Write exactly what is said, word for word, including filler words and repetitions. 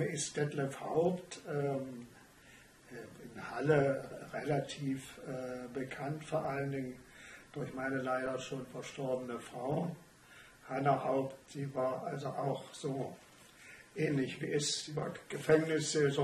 Name ist Detlef Haupt, ähm, in Halle relativ äh, bekannt, vor allen Dingen durch meine leider schon verstorbene Frau, Hanna Haupt. Sie war also auch so ähnlich wie ich, sie war Gefängnisseelsorgerin